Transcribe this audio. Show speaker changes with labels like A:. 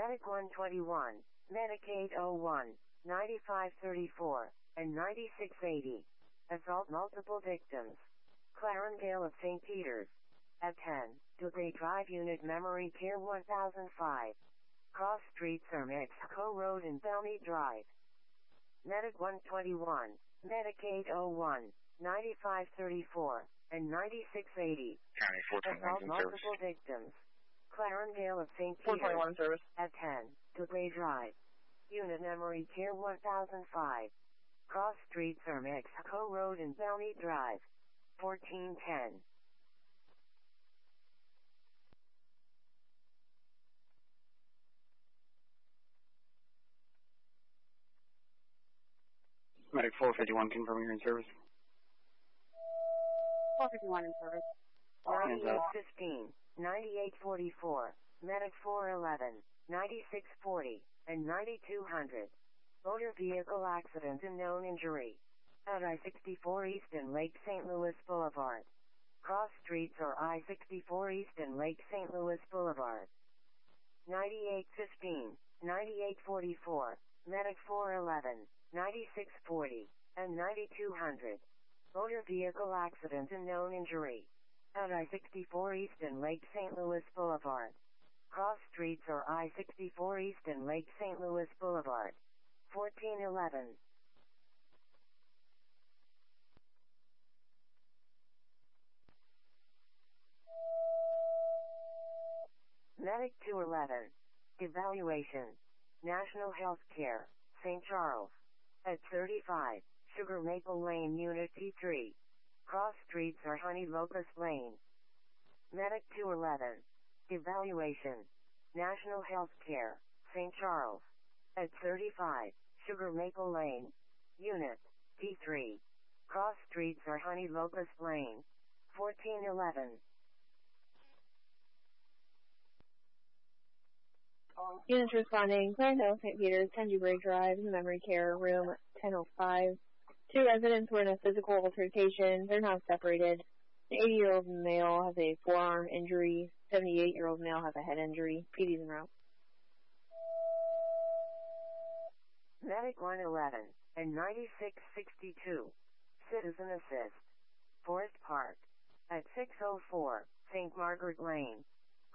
A: Medic 121, Medic 801, 9534, and 9680. Assault multiple victims. Clarendale of St. Peter's. At 10, Dubray Drive Unit Memory Care 1005. Cross Street Mexico Road and Belmead Drive. Medic 121, Medic 801, 9534, and 9680.
B: County 421
A: Assault
B: in
A: multiple
B: service.
A: victims. Clarendale of St. Peter's.
C: 421 service.
A: At 10, Dubray Drive. Unit Memory Care 1005. Cross Street Mexico Road and Belmead Drive. 1410.
B: Medic 451 confirming you're in service.
C: 451 in service.
A: 9815, 9844, Medic 411, 9640, and 9200. Motor vehicle accident and known injury. At I-64 East and Lake St. Louis Boulevard. Cross streets or I-64 East and Lake St. Louis Boulevard. 9815, 9844, Medic 411, 9640, and 9200. Motor vehicle accident and known injury. At I-64 East and Lake St. Louis Boulevard. Cross streets or I-64 East and Lake St. Louis Boulevard. 1411. Medic 211. Evaluation. National Health Care, St. Charles. At 35, Sugar Maple Lane Unit T3. Cross streets are Honey Locust Lane. Medic 211. Evaluation. National Health Care, St. Charles. At 35, Sugar Maple Lane. Unit T3. Cross streets are Honey Locust Lane. 1411.
C: Units responding, Clarendale, St. Peter's, 10 Dubray Drive, in the memory care room, 1005. Two residents were in a physical altercation. They're now separated. An 80-year-old male has a forearm injury. 78-year-old male has a head injury. PD's en route.
A: Medic 111 and 9662. Citizen Assist. Forest Park. At 604, St. Margaret Lane.